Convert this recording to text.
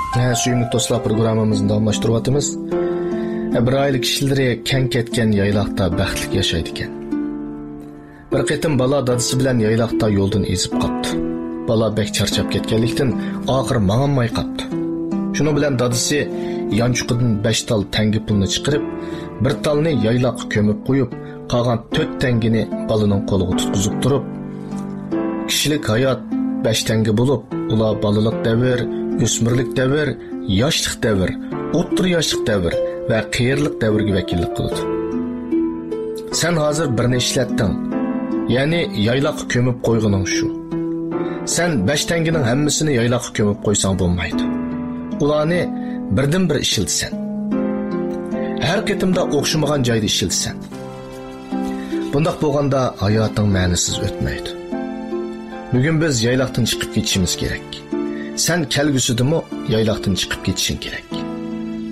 Suyumlu dostlar programımızın davamlaştırıvatımız. Bir aylık kişileri ken ketken yaylaqda baxtlik yaşaydı eken. Bir qitim bala dadısı bilen yaylaqda yoldan ezip qaptı. Bala bek charchab ketganlikdan oxir mang'anmay qaptı. Şunu bilen dadısı yançuqidan 5 tal tengi pulni chiqarib, bir talni yaylaqqa ko'mib qo'yib, qolgan 4 tengini balaning qo'liga tutqizib turib, kishilik hayot 5 tengi bo'lib, ular balalik davr, o'smirlik davr, yoshlik davr, o'ttir yoshlik davr va qiyirlik davrga vakillik qildi. Sen hozir birini ishlatding, ya'ni yaylaqqa ko'mib qo'yganing shu. Sen 5 tengining hammasini yaylaqqa ko'mib qo'ysang bo'lmaydi. Ularni birdan-bir ishiltsan. Har qitimda o'xshamagan joyda ishiltsan. Bundaq bo'lganda hayoting ma'nisiz o'tmaydi. Bugun biz yaylaqdan chiqib ketishimiz kerak. Sen kelgusidimi yaylaqdan chiqib ketishing kerak.